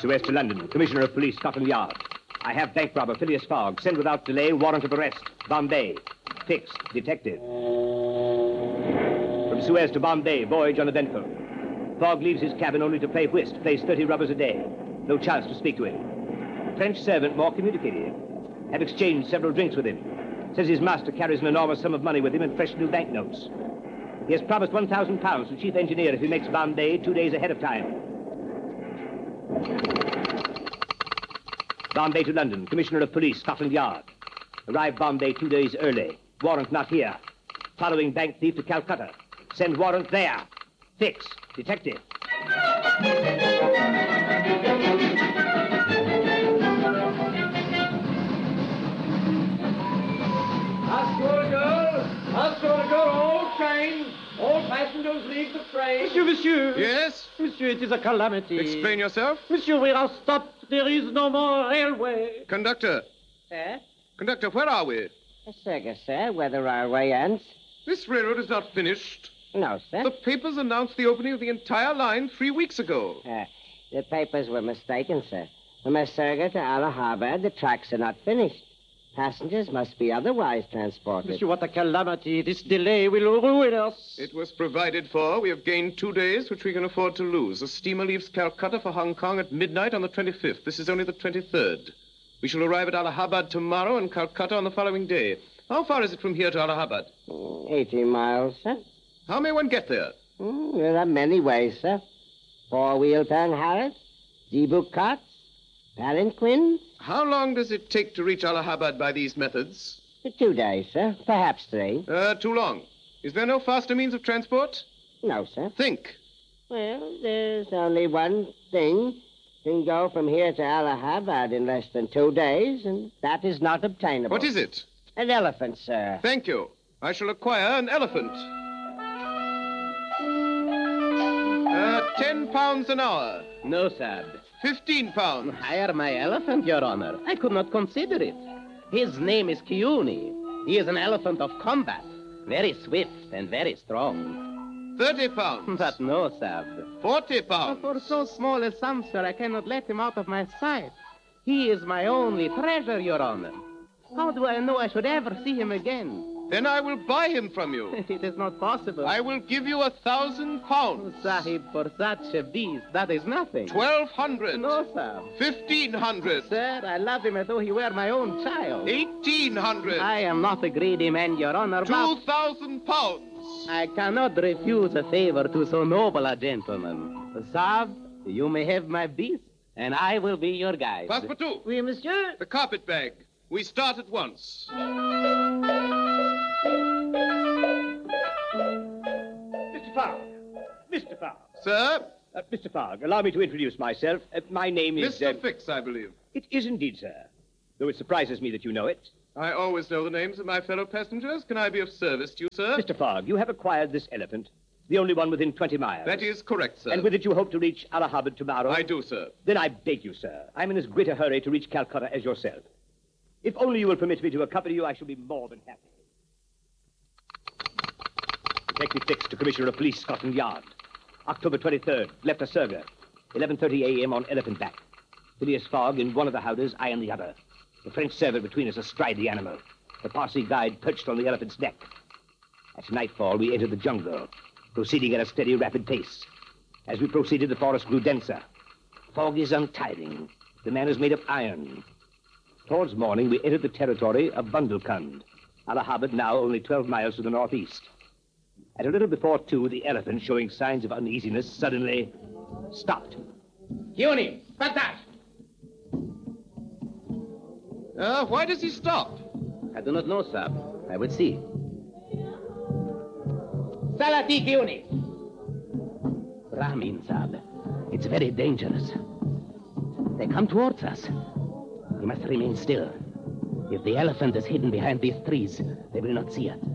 Suez to London. Commissioner of Police, Scotland Yard. I have bank robber Phileas Fogg. Send without delay warrant of arrest. Bombay. Fixed. Detective. From Suez to Bombay, voyage uneventful. Fogg leaves his cabin only to play whist. Plays 30 rubbers a day. No chance to speak to him. French servant more communicative. Have exchanged several drinks with him. Says his master carries an enormous sum of money with him in fresh new banknotes. He has promised £1,000 to chief engineer if he makes Bombay 2 days ahead of time. Bombay to London. Commissioner of Police, Scotland Yard. Arrived Bombay 2 days early. Warrant not here. Following bank thief to Calcutta. Send warrant there. Fix. Detective. All trains, all passengers leave the train. Monsieur. Yes? Monsieur, it is a calamity. Explain yourself. Monsieur, we are stopped. There is no more railway. Conductor. Sir? Conductor, where are we? Circus, sir, where the railway ends. This railroad is not finished. No, sir. The papers announced the opening of the entire line 3 weeks ago. The papers were mistaken, sir. From Surga to Allahabad, the tracks are not finished. Passengers must be otherwise transported. Monsieur, what a calamity. This delay will ruin us. It was provided for. We have gained 2 days, which we can afford to lose. The steamer leaves Calcutta for Hong Kong at midnight on the 25th. This is only the 23rd. We shall arrive at Allahabad tomorrow and Calcutta on the following day. How far is it from here to Allahabad? 80 miles, sir. How may one get there? There are many ways, sir. Four-wheel Panhardts, Zebu carts, palanquins. How long does it take to reach Allahabad by these methods? 2 days, sir. Perhaps 3. Too long. Is there no faster means of transport? No, sir. Think. Well, there's only one thing. Can go from here to Allahabad in less than 2 days, and that is not obtainable. What is it? An elephant, sir. Thank you. I shall acquire an elephant. 10 pounds an hour. No, sir. 15 pounds. Hire my elephant, Your Honor. I could not consider it. His name is Kiuni. He is an elephant of combat. Very swift and very strong. 30 pounds. But no, sir. 40 pounds. For so small a sum, sir, I cannot let him out of my sight. He is my only treasure, Your Honor. How do I know I should ever see him again? Then I will buy him from you. It is not possible. I will give you 1,000 pounds. Sahib, for such a beast, that is nothing. 1,200. No, sir. 1,500. Sir, I love him as though he were my own child. 1,800. I am not a greedy man, Your Honor, but 2,000 pounds. I cannot refuse a favor to so noble a gentleman. Sahib, you may have my beast, and I will be your guide. Passepartout. Oui, monsieur. The carpet bag. We start at once. Mr. Fogg. Mr. Fogg. Sir? Mr. Fogg, allow me to introduce myself. My name is... Mr. Fix, I believe. It is indeed, sir. Though it surprises me that you know it. I always know the names of my fellow passengers. Can I be of service to you, sir? Mr. Fogg, you have acquired this elephant, the only one within 20 miles. That is correct, sir. And with it you hope to reach Allahabad tomorrow? I do, sir. Then I beg you, sir. I'm in as great a hurry to reach Calcutta as yourself. If only you will permit me to accompany you, I shall be more than happy. Detective Fix to Commissioner of Police, Scotland Yard. October 23rd, left Surga. 11:30 a.m. on elephant back. Phileas Fogg in one of the howdahs, I in the other. The French servant between us astride the animal. The Parsi guide perched on the elephant's neck. At nightfall, we entered the jungle, proceeding at a steady, rapid pace. As we proceeded, the forest grew denser. Fog is untiring. The man is made of iron. Towards morning, we entered the territory of Bundelkund. Allahabad now only 12 miles to the northeast. At a little before 2, the elephant, showing signs of uneasiness, suddenly stopped. Kiuni, Patash! Why does he stop? I do not know, sir. I will see. Salati, Kiuni! Brahmin, sir. It's very dangerous. They come towards us. We must remain still. If the elephant is hidden behind these trees, they will not see it.